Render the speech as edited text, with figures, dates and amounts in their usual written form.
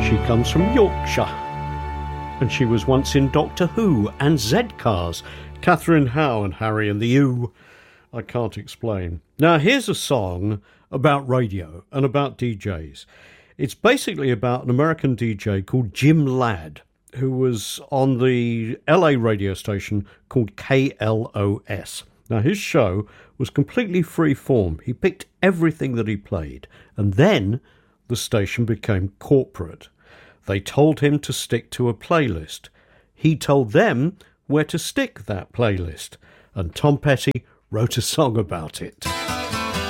She comes from Yorkshire, and she was once in Doctor Who and Z-Cars. Catherine Howe and Harry and the U. I can't explain. Now, here's a song about radio and about DJs. It's basically about an American DJ called Jim Ladd, who was on the LA radio station called KLOS. Now, his show was completely free form. He picked everything that he played, and then the station became corporate. They told him to stick to a playlist. He told them where to stick that playlist, and Tom Petty wrote a song about it.